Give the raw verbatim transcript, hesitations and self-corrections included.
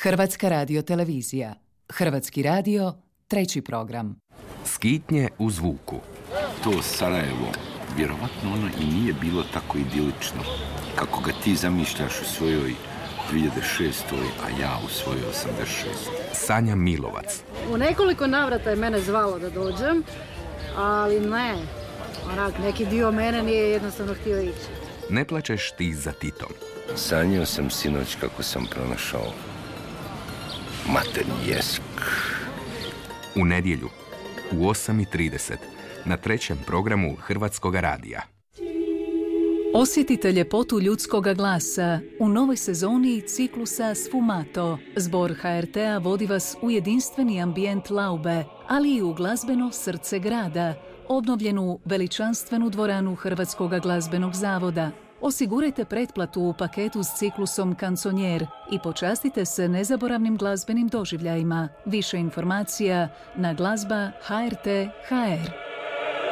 Hrvatska radiotelevizija. Hrvatski radio, treći program. Skitnje u zvuku. To Sarajevo, vjerovatno ono i nije bilo tako idilično kako ga ti zamišljaš u svojoj dvije hiljade šestoj, a ja u svojoj osamdeset šestoj. Sanja Milovac. U nekoliko navrata je mene zvalo da dođem, ali ne, onak, neki dio mene nije jednostavno htio ići. Ne plačeš ti za Titom. Sanjao sam sinoć kako sam pronašao materni jezik. U nedjelju, u osam i trideset, na trećem programu Hrvatskoga radija. Osjetite ljepotu ljudskoga glasa u novoj sezoni ciklusa Sfumato. Zbor ha er te a vodi vas u jedinstveni ambijent Laube, ali i u glazbeno srce grada, obnovljenu veličanstvenu dvoranu Hrvatskoga glazbenog zavoda. Osigurajte pretplatu u paketu s ciklusom Kansonjer i počastite se nezaboravnim glazbenim doživljajima. Više informacija na glazba ha er te tačka ha er.